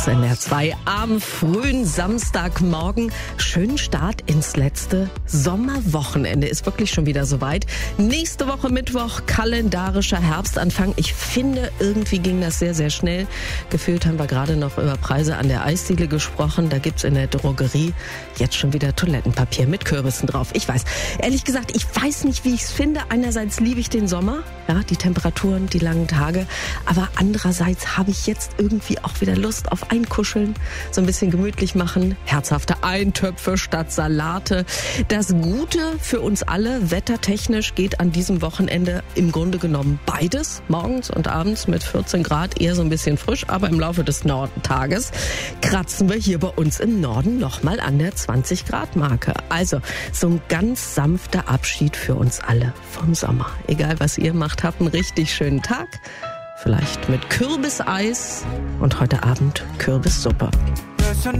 ist NDR 2 am frühen Samstagmorgen. Schönen Start ins letzte Sommerwochenende. Ist wirklich schon wieder soweit. Nächste Woche Mittwoch, kalendarischer Herbstanfang. Ich finde, irgendwie ging das sehr, sehr schnell. Gefühlt haben wir gerade noch über Preise an der Eisdiele gesprochen. Da gibt's in der Drogerie jetzt schon wieder Toilettenpapier mit Kürbissen drauf. Ich weiß, ehrlich gesagt, ich weiß nicht, wie ich es finde. Einerseits liebe ich den Sommer, ja, die Temperaturen, die langen Tage. Aber andererseits habe ich jetzt irgendwie auch wieder Lust auf Einkuscheln, so ein bisschen gemütlich machen, herzhafte Eintöpfe statt Salate. Das Gute für uns alle, wettertechnisch, geht an diesem Wochenende im Grunde genommen beides. Morgens und abends mit 14 Grad, eher so ein bisschen frisch, aber im Laufe des Tages kratzen wir hier bei uns im Norden nochmal an der 20 Grad Marke. Also so ein ganz sanfter Abschied für uns alle vom Sommer. Egal was ihr macht, habt einen richtig schönen Tag. Vielleicht mit Kürbiseis und heute Abend Kürbissuppe.